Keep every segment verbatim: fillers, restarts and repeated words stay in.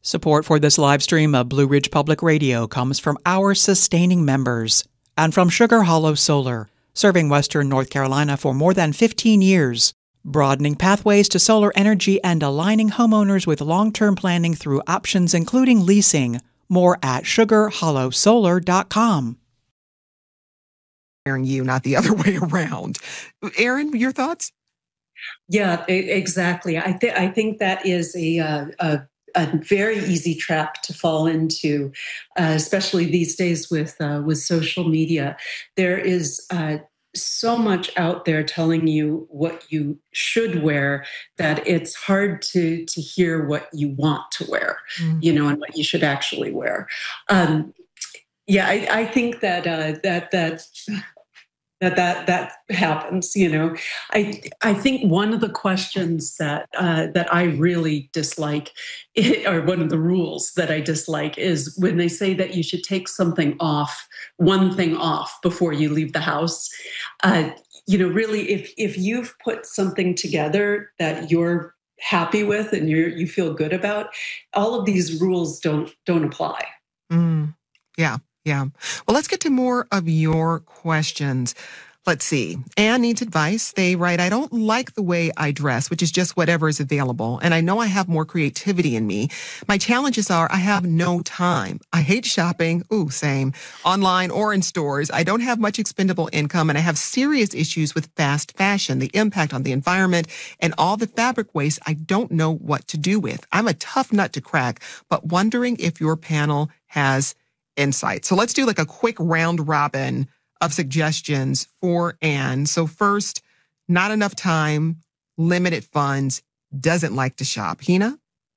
Support for this live stream of Blue Ridge Public Radio comes from our sustaining members and from Sugar Hollow Solar, serving Western North Carolina for more than fifteen years, broadening pathways to solar energy and aligning homeowners with long-term planning through options including leasing. More at sugar hollow solar dot com. Aaron, you, not the other way around. Aaron, your thoughts? Yeah, e- exactly. I think I think that is a, uh, a a very easy trap to fall into, uh, especially these days with uh, with social media. There is uh, so much out there telling you what you should wear that it's hard to to hear what you want to wear, mm-hmm. you know, and what you should actually wear. Um, yeah, I, I think that uh, that that. that that that happens, you know. I I think one of the questions that uh, that I really dislike, or one of the rules that I dislike, is when they say that you should take something off, one thing off before you leave the house. Uh, you know, really, if if you've put something together that you're happy with and you you feel good about, all of these rules don't don't apply. Mm, yeah. Yeah. Well, let's get to more of your questions. Let's see. Anne needs advice. They write, I don't like the way I dress, which is just whatever is available. And I know I have more creativity in me. My challenges are I have no time. I hate shopping. Ooh, same. Online or in stores. I don't have much expendable income, and I have serious issues with fast fashion, the impact on the environment, and all the fabric waste I don't know what to do with. I'm a tough nut to crack, but wondering if your panel has insight. So let's do like a quick round robin of suggestions for Anne. So first, not enough time, limited funds, doesn't like to shop. Hina?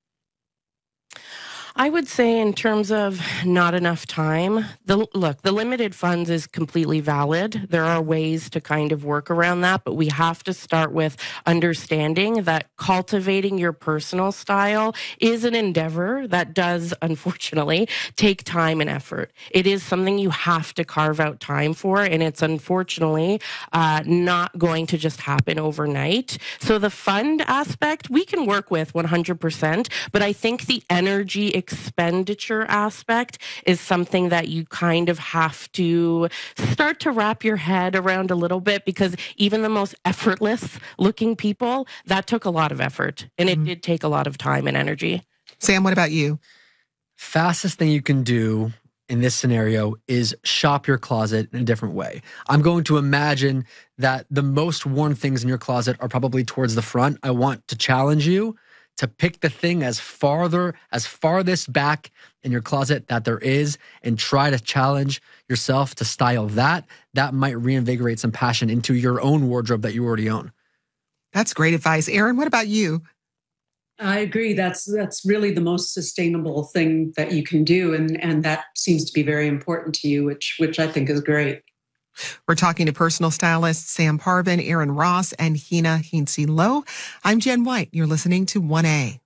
I would say in terms of not enough time, the look, the limited funds is completely valid. There are ways to kind of work around that, but we have to start with understanding that cultivating your personal style is an endeavor that does, unfortunately, take time and effort. It is something you have to carve out time for, and it's unfortunately uh, not going to just happen overnight. So the fund aspect, we can work with one hundred percent, but I think the energy expenditure aspect is something that you kind of have to start to wrap your head around a little bit, because even the most effortless looking people, that took a lot of effort, and it mm-hmm. did take a lot of time and energy. Sam, what about you? Fastest thing you can do in this scenario is shop your closet in a different way. I'm going to imagine that the most worn things in your closet are probably towards the front. I want to challenge you to pick the thing as farther, as farthest back in your closet that there is, and try to challenge yourself to style that. That might reinvigorate some passion into your own wardrobe that you already own. That's great advice. Erin, what about you? I agree. That's that's really the most sustainable thing that you can do, and and that seems to be very important to you, which which I think is great. We're talking to personal stylists Sam Parvin, Erin Ross, and Hina Heinze Lowe. I'm Jen White. You're listening to one A.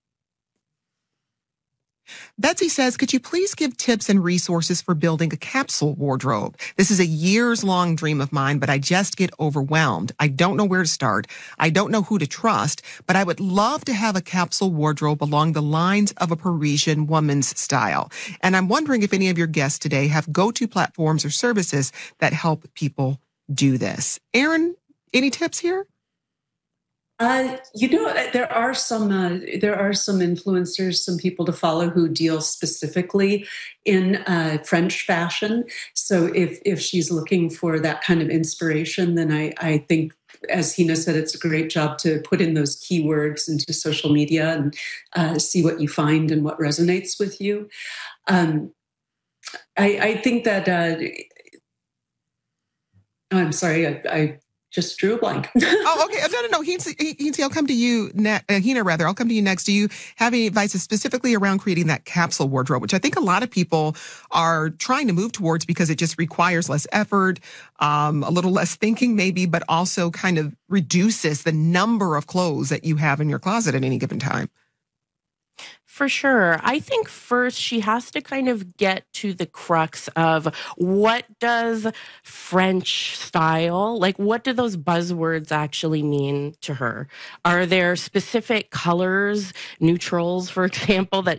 Betsy says, could you please give tips and resources for building a capsule wardrobe? This is a years-long dream of mine, but I just get overwhelmed. I don't know where to start. I don't know who to trust, but I would love to have a capsule wardrobe along the lines of a Parisian woman's style. And I'm wondering if any of your guests today have go-to platforms or services that help people do this. Erin, any tips here? Uh, you know, there are some uh, there are some influencers, some people to follow who deal specifically in uh, French fashion. So if if she's looking for that kind of inspiration, then I, I think, as Hina said, it's a great job to put in those keywords into social media and uh, see what you find and what resonates with you. Um, I, I think that. Uh, I'm sorry, I. I Just drew a blank. oh, okay. No, no, no. Heinze, Heinze, I'll come to you. Ne- uh, Hina, rather, I'll come to you next. Do you have any advice specifically around creating that capsule wardrobe, which I think a lot of people are trying to move towards because it just requires less effort, um, a little less thinking maybe, but also kind of reduces the number of clothes that you have in your closet at any given time? For sure. I think first she has to kind of get to the crux of what does French style, like what do those buzzwords actually mean to her? Are there specific colors, neutrals, for example, that